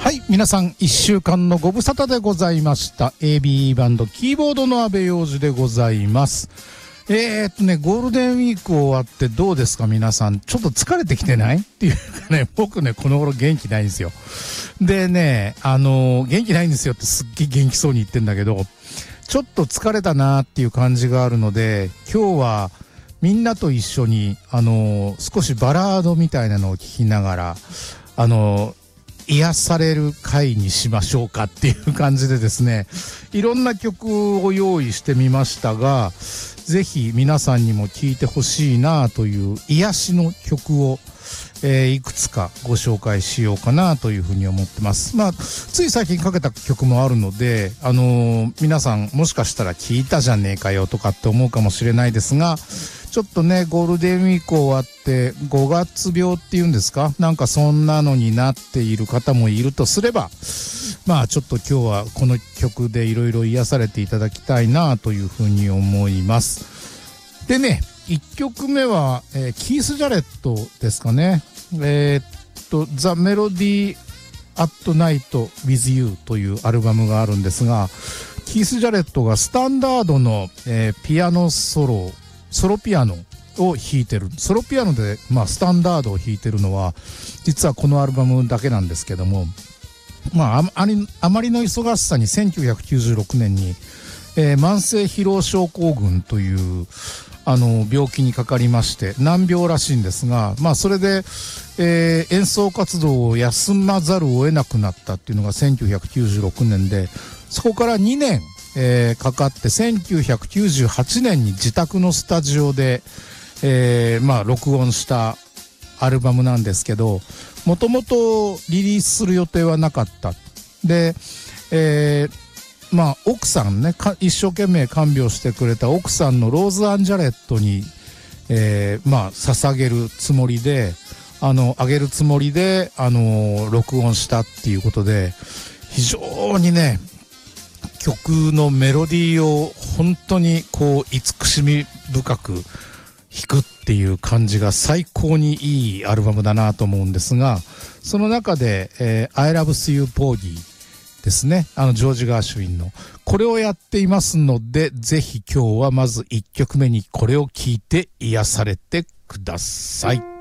はい、皆さん1週間のご無沙汰でございました。 AB バンドキーボードの阿部洋二でございます。ゴールデンウィーク終わってどうですか皆さん。ちょっと疲れてきてないっていうかね、僕ねこの頃元気ないんですよ。でね、元気ないんですよってすっげえ元気そうに言ってんだけど、ちょっと疲れたなっていう感じがあるので、今日はみんなと一緒に少しバラードみたいなのを聴きながら癒される回にしましょうかっていう感じでですね、いろんな曲を用意してみましたが、ぜひ皆さんにも聴いてほしいなという癒しの曲を、いくつかご紹介しようかなというふうに思ってます。まあつい最近かけた曲もあるので、皆さんもしかしたら聴いたじゃねえかよとかって思うかもしれないですが、ちょっとねゴールデンウィーク終わって5月病っていうんですか、なんかそんなのになっている方もいるとすれば、まあちょっと今日はこの曲でいろいろ癒されていただきたいなというふうに思います。でね、1曲目は、キース・ジャレットですかね。The Melody at Night with You というアルバムがあるんですが、キース・ジャレットがスタンダードの、ピアノソロピアノを弾いてる、ソロピアノで、スタンダードを弾いてるのは実はこのアルバムだけなんですけども、あまりの忙しさに1996年に、慢性疲労症候群という病気にかかりまして、難病らしいんですが、それで、演奏活動を休まざるを得なくなったっていうのが1996年で、そこから2年、かかって1998年に自宅のスタジオで、録音したアルバムなんですけど、もともとリリースする予定はなかった。で、奥さんね、一生懸命看病してくれた奥さんのローズ・アンジャレットに、捧げるつもりで、あげるつもりで、録音したっていうことで、非常にね、曲のメロディーを本当にこう慈しみ深く弾くっていう感じが最高にいいアルバムだなと思うんですが、その中で、I Love You Porgyですね、ジョージ・ガーシュウィンのこれをやっていますので、ぜひ今日はまず1曲目にこれを聴いて癒されてください。